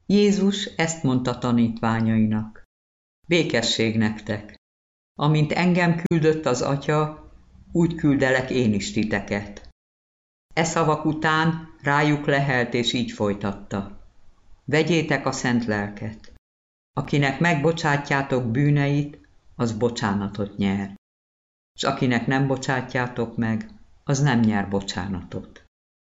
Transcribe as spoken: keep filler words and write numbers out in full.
Jézus ezt mondta tanítványainak: békesség nektek! Amint engem küldött az Atya, úgy küldelek én is titeket. E szavak után rájuk lehelt, és így folytatta: vegyétek a szent lelket. Akinek megbocsátjátok bűneit, az bocsánatot nyer, és akinek nem bocsátjátok meg, az nem nyer bocsánatot.